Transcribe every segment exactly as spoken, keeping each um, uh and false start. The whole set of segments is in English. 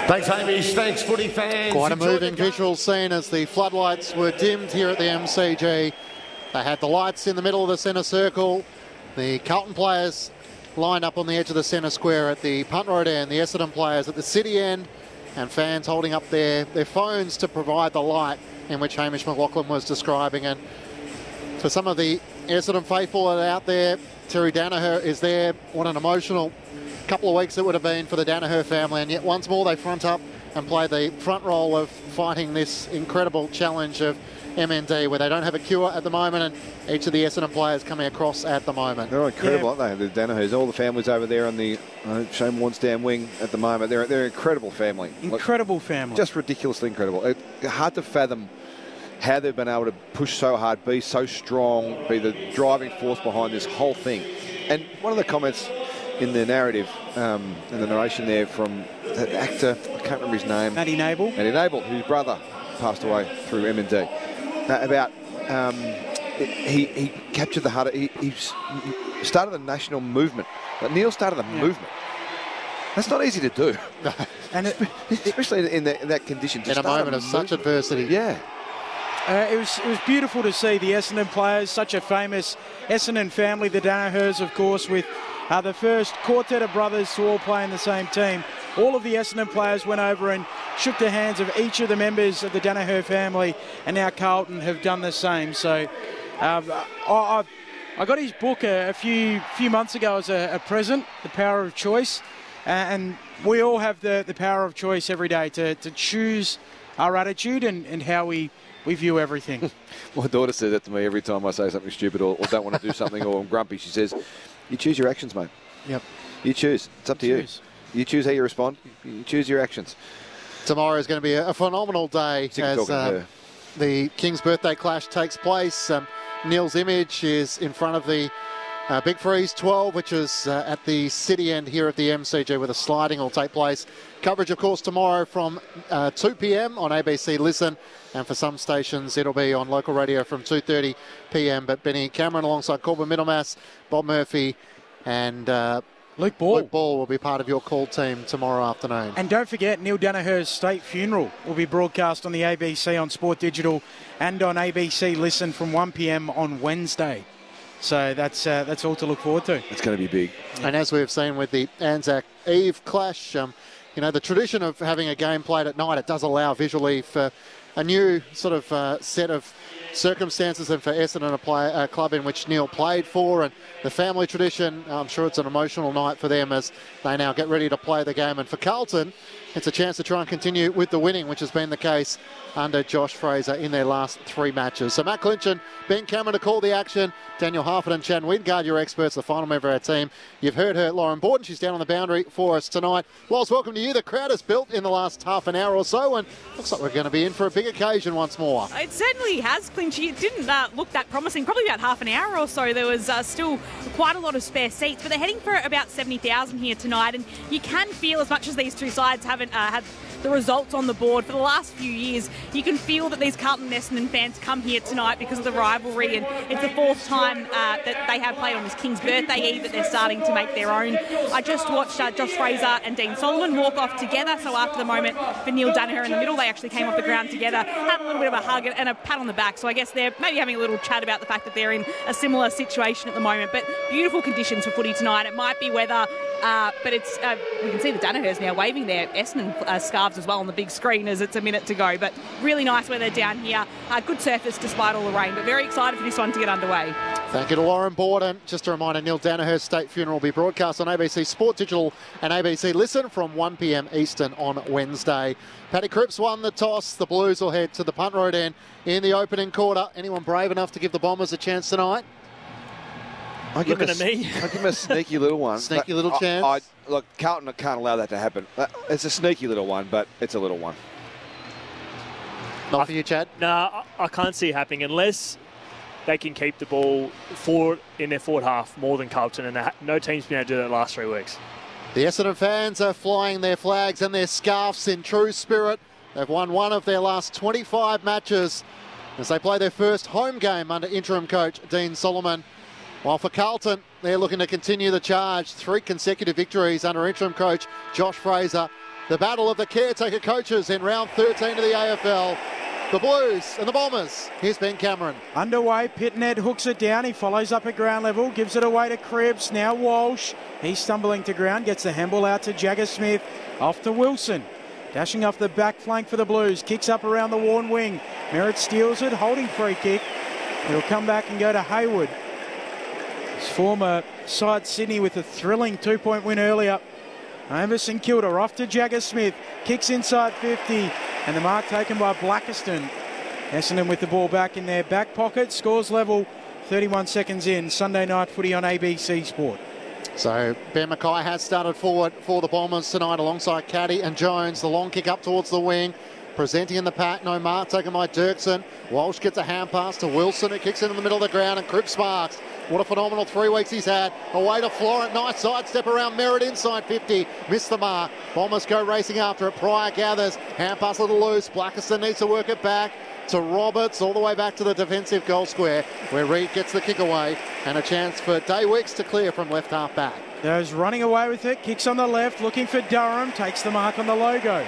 Thanks, Hamish. Thanks, footy fans. Quite a moving visual scene as the floodlights were dimmed here at the M C G. They had the lights in the middle of the centre circle. The Carlton players lined up on the edge of the centre square at the Punt Road end. The Essendon players at the City end. And fans holding up their, their phones to provide the light in which Hamish McLaughlin was describing. And for some of the Essendon faithful that are out there, Terry Danaher is there. What an emotional couple of weeks it would have been for the Danaher family, and yet once more they front up and play the front role of fighting this incredible challenge of M N D, where they don't have a cure at the moment, and each of the Essendon players coming across at the moment. They're incredible, yeah. aren't they? The Danahers, all the families over there on the uh, Shane Warnstam wing at the moment. They're they're an incredible family. Incredible like, family. Just ridiculously incredible. It, hard to fathom how they've been able to push so hard, be so strong, be the driving force behind this whole thing. And one of the comments in the narrative, um, in the narration there from the actor, I can't remember his name. Matty Nable. Matty Nable, whose brother passed away through M N D. Uh, about, um, he, he captured the heart, he, he started a national movement. But Neil started a yeah. movement. That's not easy to do. and it, Especially in, the, in that condition. In a moment a of such adversity. Yeah. Uh, it was it was beautiful to see the Essendon players, such a famous Essendon family, the Danahers, of course, with uh, the first quartet of brothers to all play in the same team. All of the Essendon players went over and shook the hands of each of the members of the Danaher family, and now Carlton have done the same. So um, I, I got his book a, a few few months ago as a, a present, The Power of Choice, uh, and we all have the, the power of choice every day to, to choose our attitude and, and how we We view everything. My daughter says that to me every time I say something stupid or, or don't want to do something or I'm grumpy. She says, you choose your actions, mate. Yep. You choose. It's up to you. Choose. You choose how you respond. You choose your actions. Tomorrow is going to be a, a phenomenal day Sick as uh, the King's birthday clash takes place. Um, Neil's image is in front of the Uh, Big Freeze twelve, which is uh, at the City end here at the M C G, where the sliding will take place. Coverage, of course, tomorrow from uh, two p m on A B C Listen, and for some stations it'll be on local radio from two thirty p m But Benny Cameron alongside Corbin Middlemass, Bob Murphy and uh, Luke Ball. Luke Ball will be part of your call team tomorrow afternoon. And don't forget, Neil Danaher's state funeral will be broadcast on the A B C on Sport Digital and on A B C Listen from one p m on Wednesday. So that's uh, that's all to look forward to. It's going to be big. Yeah. And as we've seen with the Anzac Eve clash, um, you know, the tradition of having a game played at night, it does allow visually for a new sort of uh, set of circumstances, and for Essendon, a, play, a club in which Neil played for, and the family tradition, I'm sure it's an emotional night for them as they now get ready to play the game. And for Carlton, it's a chance to try and continue with the winning, which has been the case under Josh Fraser in their last three matches. So Matt Clinch and Ben Cameron to call the action. Daniel Harford and Chan Wingard, your experts, the final member of our team. You've heard her, Lauren Borden. She's down on the boundary for us tonight. Loz, welcome to you. The crowd has built in the last half an hour or so, and looks like we're going to be in for a big occasion once more. It certainly has, Clinchy. It didn't uh, look that promising. Probably about half an hour or so. There was uh, still quite a lot of spare seats, but they're heading for about seventy thousand here tonight, and you can feel, as much as these two sides haven't uh, had the results on the board for the last few years, you can feel that these Carlton and Essendon fans come here tonight because of the rivalry, and it's the fourth time uh, that they have played on this King's birthday eve that they're starting to make their own. I just watched uh, Josh Fraser and Dean Solomon walk off together, so after the moment for Neil Danaher in the middle, they actually came off the ground together, had a little bit of a hug and a pat on the back, so I guess they're maybe having a little chat about the fact that they're in a similar situation at the moment. But beautiful conditions for footy tonight. It might be weather, uh, but it's uh, we can see the Danahers now waving their Essendon uh, scarves as well on the big screen as it's a minute to go. But really nice weather down here. Uh, good surface despite all the rain, but very excited for this one to get underway. Thank you to Lauren Borden. Just a reminder, Neil Danaher's state funeral will be broadcast on A B C Sport Digital and A B C Listen from one p m Eastern on Wednesday. Paddy Cripps won the toss. The Blues will head to the Punt Road end in the opening quarter. Anyone brave enough to give the Bombers a chance tonight? I give Looking a, at me. I give them a sneaky little one. Sneaky little I, chance. I, I, look, Carlton can't allow that to happen. It's a sneaky little one, but it's a little one. Not I, for you, Chad? No, nah, I, I can't see it happening unless they can keep the ball forward in their forward half more than Carlton, and no team's been able to do that the last three weeks. The Essendon fans are flying their flags and their scarves in true spirit. They've won one of their last twenty-five matches as they play their first home game under interim coach Dean Solomon. While for Carlton, they're looking to continue the charge. Three consecutive victories under interim coach Josh Fraser. the battle of the caretaker coaches in round thirteen of the A F L. The Blues and the Bombers. Here's Ben Cameron. Underway, Pitnet hooks it down. He follows up at ground level, gives it away to Cripps. Now Walsh. He's stumbling to ground, gets the handball out to Jagger Smith. Off to Wilson. Dashing off the back flank for the Blues. Kicks up around the worn wing. Merritt steals it, holding free kick. It'll come back and go to Hayward. His former side Sydney with a thrilling two-point win earlier over St Kilda. Off to Jagger Smith. Kicks inside fifty. And the mark taken by Blackiston. Essendon with the ball back in their back pocket. Scores level, thirty-one seconds in. Sunday night footy on A B C Sport. So Ben Mackay has started forward for the Bombers tonight alongside Caddy and Jones. The long kick up towards the wing. Presenting in the pack, no mark taken by Dirksen. Walsh gets a hand pass to Wilson. It kicks into the middle of the ground and Cripps marks. What a phenomenal three weeks he's had. Away to Florent. Nice sidestep around Merritt inside fifty. Missed the mark. Bombers go racing after it. Pryor gathers. Hand pass a little loose. Blackiston needs to work it back to Roberts. All the way back to the defensive goal square where Reid gets the kick away. And a chance for Day Wicks to clear from left half back. There's running away with it. Kicks on the left. Looking for Durham. Takes the mark on the logo.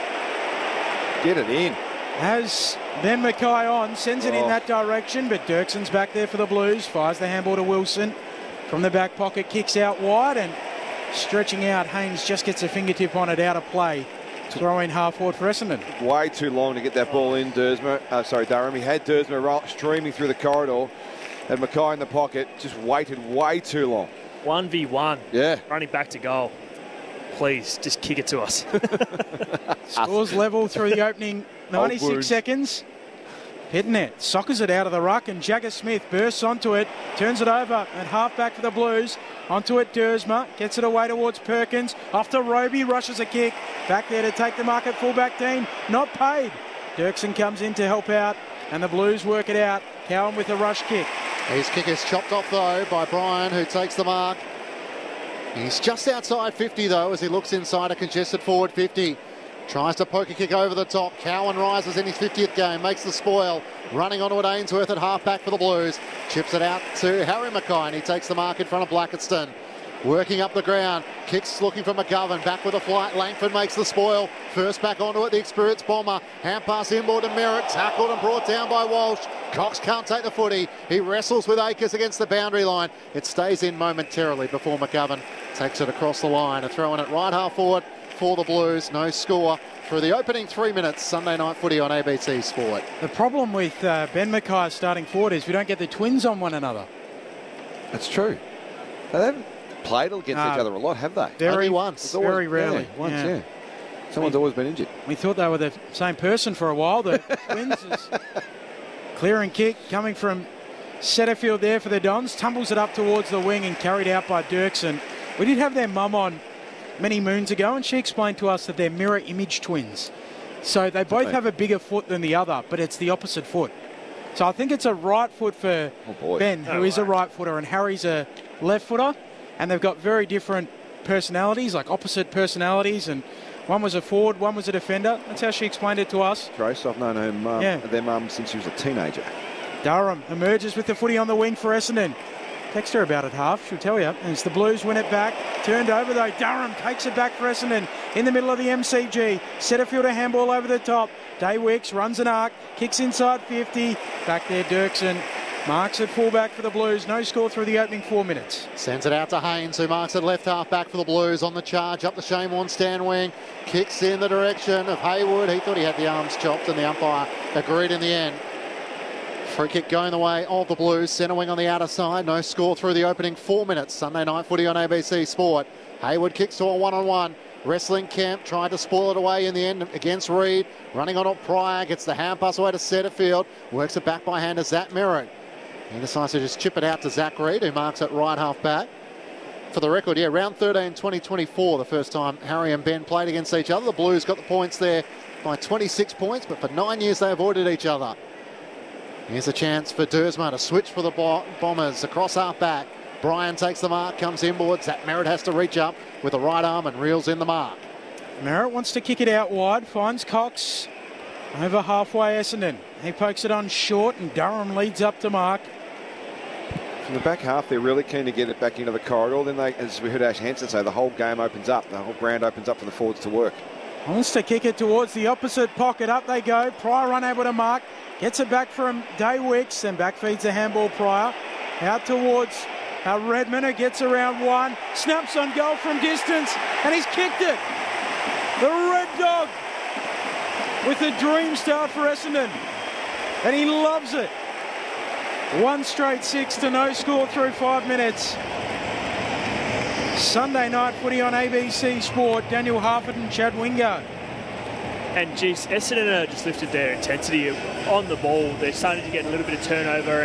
Get it in. Has Ben Mackay on, sends it oh. in that direction, but Dirksen's back there for the Blues. Fires the handball to Wilson. From the back pocket, kicks out wide and stretching out. Haynes just gets a fingertip on it out of play. Throw in half forward for Essendon. Way too long to get that ball in, Dersma. Uh, sorry, Durham. He had Dersma roll, streaming through the corridor. And Mackay in the pocket just waited way too long. one v one. Yeah. Running back to goal. Please, just kick it to us. Scores level through the opening ninety-six seconds. Pitnet soccers it out of the ruck and Jagger Smith bursts onto it, turns it over at half back for the Blues. Onto it, Dersma gets it away towards Perkins. Off to Roby, rushes a kick. Back there to take the mark at fullback team. Not paid. Dirksen comes in to help out and the Blues work it out. Cowan with a rush kick. His kick is chopped off though by Bryan, who takes the mark. He's just outside fifty though as he looks inside a congested forward fifty. Tries to poke a kick over the top. Cowan rises in his fiftieth game, makes the spoil. Running onto it, Ainsworth at half-back for the Blues. Chips it out to Harry Mackay and he takes the mark in front of Blackiston. Working up the ground. Kicks looking for McGovern. Back with a flight. Langford makes the spoil. First back onto it, the experienced Bomber. Hand pass inboard to Merritt. Tackled and brought down by Walsh. Cox can't take the footy. He wrestles with Akers against the boundary line. It stays in momentarily before McGovern takes it across the line. A throw in it right half forward for the Blues. No score through the opening three minutes. Sunday night footy on A B C Sport. The problem with uh, Ben Mackay starting forward is we don't get the twins on one another. That's true. They haven't played against Uh, each other a lot, have they? Very Only once. It's always- Very rarely. Yeah, once, Yeah. yeah. Someone's always been injured. We thought they were the same person for a while. The Twins is clearing kick coming from Setterfield there for the Dons. Tumbles it up towards the wing and carried out by Dirksen. We did have their mum on many moons ago and she explained to us that they're mirror image twins. So they both Okay. have a bigger foot than the other, but it's the opposite foot. So I think it's a right foot for Oh, boy. Ben, who Oh, is a wow. right footer, and Harry's a left footer. And they've got very different personalities, like opposite personalities. And one was a forward, one was a defender. That's how she explained it to us. Trace, I've known her mum, Yeah. their mum since she was a teenager. Durham emerges with the footy on the wing for Essendon. Text her about it half, she'll tell you. And it's the Blues win it back. Turned over though. Durham takes it back for Essendon in the middle of the M C G. Setterfield a handball over the top. Day Wicks runs an arc, kicks inside fifty. Back there, Dirksen marks at fullback for the Blues. No score through the opening four minutes. Sends it out to Haynes, who marks it left half back for the Blues on the charge up the Shane Warne stand wing. Kicks in the direction of Hayward. He thought he had the arms chopped and the umpire agreed in the end. Free kick going the way of the Blues. Centre wing on the outer side. No score through the opening four minutes. Sunday night footy on A B C Sport. Hayward kicks to a one-on-one. Wrestling Kemp tried to spoil it away in the end against Reid. Running on it, Pryor gets the hand pass away to Setterfield. Works it back by hand to Zach Merritt. He decides to just chip it out to Zach Reid, who marks it right half back. For the record, yeah, round thirteen twenty twenty-four, the first time Harry and Ben played against each other. The Blues got the points there by twenty-six points, but for nine years they avoided each other. Here's a chance for Dersma to switch for the bo- Bombers across half back. Bryan takes the mark, comes inboard. Zach Merritt has to reach up with the right arm and reels in the mark. Merritt wants to kick it out wide, finds Cox over halfway Essendon. He pokes it on short and Durham leads up to mark. From the back half, they're really keen to get it back into the corridor. Then, they, as we heard Ash Hansen say, the whole game opens up. The whole ground opens up for the forwards to work. Wants to kick it towards the opposite pocket. Up they go. Pryor unable to mark. Gets it back from Day Wicks and back feeds the handball Pryor. Out towards uh, Redmond, who gets around one. Snaps on goal from distance and he's kicked it. The Red Dog with a dream start for Essendon. And he loves it. One straight six to no score through five minutes. Sunday night footy on A B C Sport. Daniel Harford and Chad Wingo. And geez, Essendon are just lifted their intensity on the ball. They're starting to get a little bit of turnover,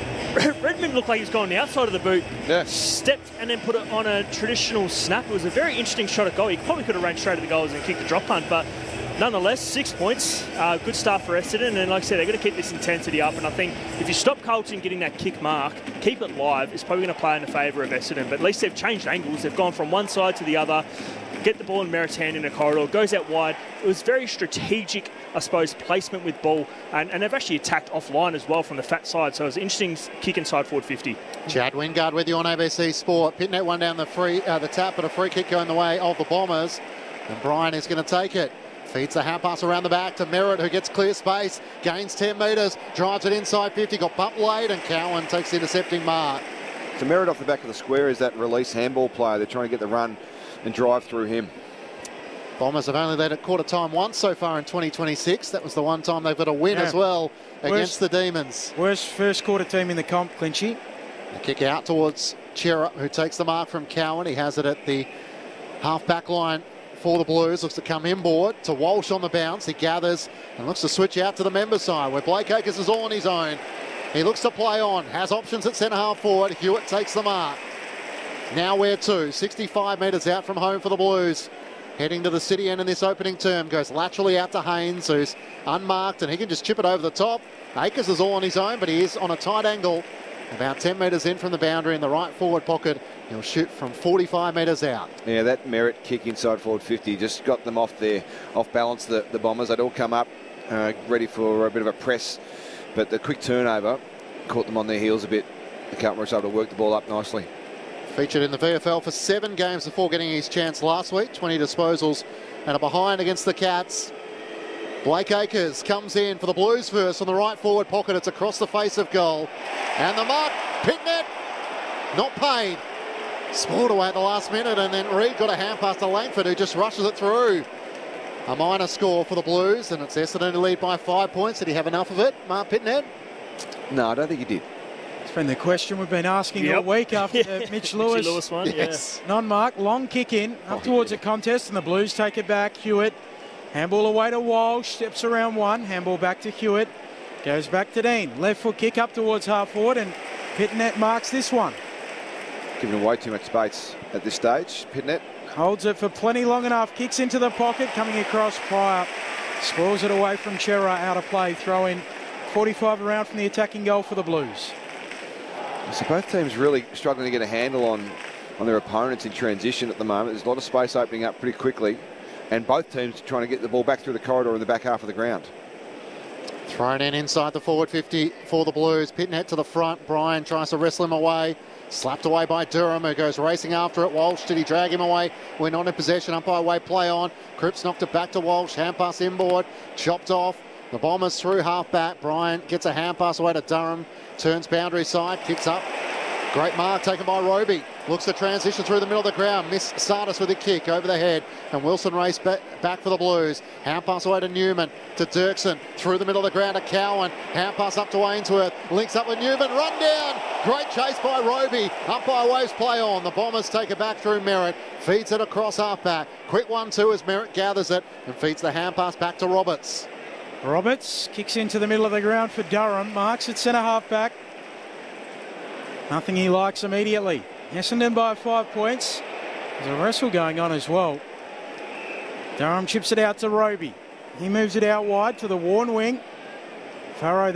and Redmond looked like he's gone on the outside of the boot, yeah. stepped and then put it on a traditional snap. It was a very interesting shot at goal. He probably could have ran straight at the goals and kicked the drop punt, but nonetheless, six points. Uh, good start for Essendon, and like I said, they're going to keep this intensity up, and I think if you stop Carlton getting that kick mark, keep it live, it's probably going to play in the favour of Essendon. But at least they've changed angles. They've gone from one side to the other, get the ball in Merritt's hand in a corridor, goes out wide. It was very strategic, I suppose, placement with ball, and, and they've actually attacked offline as well from the fat side, so it was an interesting kick inside forward fifty. Chad Wingard with you on A B C Sport. Pitnet one down the free, uh, the tap, but a free kick going the way of the Bombers, and Brian is going to take it. Feeds the hand pass around the back to Merritt, who gets clear space, gains ten metres, drives it inside fifty, got bumped late, and Cowan takes the intercepting mark. So Merritt off the back of the square is that release handball player. They're trying to get the run and drive through him. Bombers have only led at quarter time once so far in twenty twenty-six. That was the one time they've got a win yeah. as well against worst, the Demons. Worst first quarter team in the comp, Clinchy. A kick out towards Chera, who takes the mark from Cowan. He has it at the half-back line for the Blues. Looks to come inboard to Walsh on the bounce. He gathers and looks to switch out to the member side where Blake Acres is all on his own. He looks to play on, has options at centre half forward. Hewitt takes the mark. Now where to? sixty-five metres out from home for the Blues. Heading to the city end in this opening term. Goes laterally out to Haynes, who's unmarked, and he can just chip it over the top. Acres is all on his own, but he is on a tight angle. About ten metres in from the boundary in the right forward pocket. He'll shoot from forty-five metres out. Yeah, that Merritt kick inside forward fifty just got them off there, off balance, the, the Bombers. They'd all come up uh, ready for a bit of a press, but the quick turnover caught them on their heels a bit. The Carlton were able to work the ball up nicely. Featured in the V F L for seven games before getting his chance last week. twenty disposals and a behind against the Cats. Blake Acres comes in for the Blues first on the right forward pocket. It's across the face of goal. And the mark, Pitnet, not paid. Spoiled away at the last minute, and then Reid got a hand pass to Langford, who just rushes it through. A minor score for the Blues, and it's Essendon to lead by five points. Did he have enough of it, Mark Pitnet? No, I don't think he did. It's been the question we've been asking yep. all week after yeah. the Mitch Lewis, Mitch Lewis one. Yes. Yeah. Non-mark, long kick in, up oh, towards yeah. the contest, and the Blues take it back. Hewitt, handball away to Walsh, steps around one, handball back to Hewitt, goes back to Dean. Left foot kick up towards half forward, and Pitnet marks this one. Giving away too much space at this stage, Pitnet. Holds it for plenty long enough, kicks into the pocket, coming across Pryor. Spoils it away from Chera, out of play, throw in forty-five around from the attacking goal for the Blues. So both teams really struggling to get a handle on, on their opponents in transition at the moment. There's a lot of space opening up pretty quickly, and both teams trying to get the ball back through the corridor in the back half of the ground. Thrown in inside the forward fifty for the Blues. Pitnet to the front. Brian tries to wrestle him away. Slapped away by Durham, who goes racing after it. Walsh, did he drag him away? We're not in possession. Umpire way play on. Cripps knocked it back to Walsh. Hand pass inboard. Chopped off. The Bombers through half back. Brian gets a hand pass away to Durham. Turns boundary side. Kicks up. Great mark taken by Roby. Looks to transition through the middle of the ground. Miss Sardis with a kick over the head. And Wilson race back, back for the Blues. Hand pass away to Newman. To Dirksen. Through the middle of the ground to Cowan. Hand pass up to Ainsworth. Links up with Newman. Run down. Great chase by Roby. Umpire waves play on. The Bombers take it back through Merritt. Feeds it across half back. Quick one two as Merritt gathers it. And feeds the hand pass back to Roberts. Roberts kicks into the middle of the ground for Durham. Marks at centre half back. Nothing he likes immediately. Essendon by five points. There's a wrestle going on as well. Durham chips it out to Roby. He moves it out wide to the Warren wing. Farrow